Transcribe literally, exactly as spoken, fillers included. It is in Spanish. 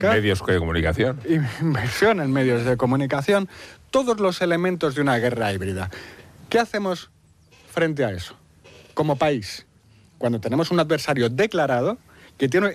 medios de comunicación. Inversión en medios de comunicación, todos los elementos de una guerra híbrida. ¿Qué hacemos frente a eso? Como país, cuando tenemos un adversario declarado que tiene